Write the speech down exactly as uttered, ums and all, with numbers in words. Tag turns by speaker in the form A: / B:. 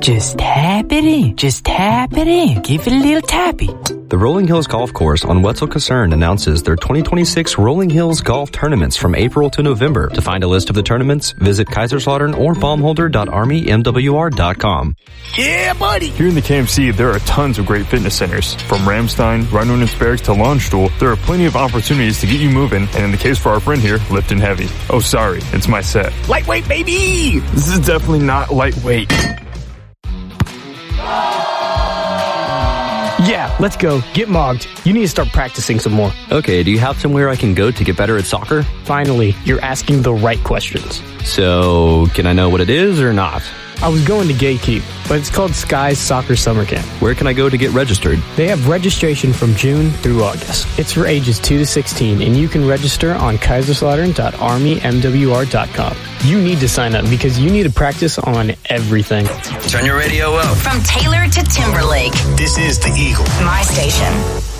A: Just tap it in. Just tap it in. Give it a little tappy.
B: The Rolling Hills Golf Course on Wetzel Kaserne announces their twenty twenty-six Rolling Hills Golf Tournaments from April to November. To find a list of the tournaments, visit Kaiserslautern or baumholder dot army m w r dot com.
C: Yeah, buddy! Here in the K M C, there are tons of great fitness centers. From Ramstein, Rhino and Sparks to Launchstool, there are plenty of opportunities to get you moving, and in the case for our friend here, lifting heavy. Oh, sorry, it's my set. Lightweight, baby! This is definitely not lightweight.
D: Yeah, let's go. Get mogged. You need to start practicing some more.
B: Okay, do you have somewhere I can go to get better at soccer?
D: Finally, you're asking the right questions.
B: So, can I know what it is or not?
D: I was going to Gatekeep, but it's called Sky's Soccer Summer Camp.
B: Where can I go to get registered?
D: They have registration from June through August. It's for ages two to sixteen, and you can register on Kaiserslautern dot army m w r dot com. You need to sign up because you need to practice on everything.
E: Turn your radio up.
F: From Taylor to Timberlake.
E: This is The Eagle.
F: My station.